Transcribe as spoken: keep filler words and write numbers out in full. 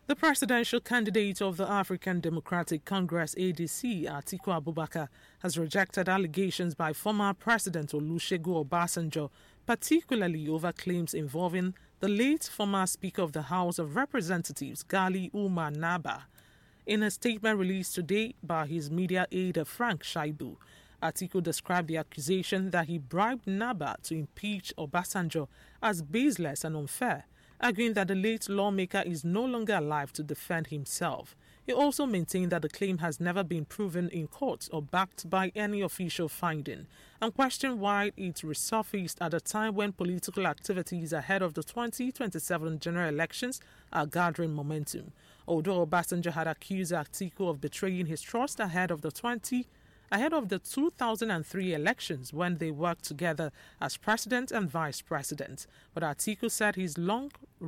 The presidential candidate of the African Democratic Congress A D C, Atiku Abubakar, has rejected allegations by former President Olusegun Obasanjo, particularly over claims involving the late former Speaker of the House of Representatives, Gali Umar Naba. In a statement released today by his media aide Frank Shaibu, Atiku described the accusation that he bribed Naba to impeach Obasanjo as baseless and unfair, arguing that the late lawmaker is no longer alive to defend himself. He also maintained that the claim has never been proven in court or backed by any official finding, and questioned why it resurfaced at a time when political activities ahead of the twenty twenty-seven general elections are gathering momentum. Although Obasanjo had accused Atiku of betraying his trust ahead of the twenty ahead of the two thousand three elections when they worked together as president and vice president. But Atiku said his long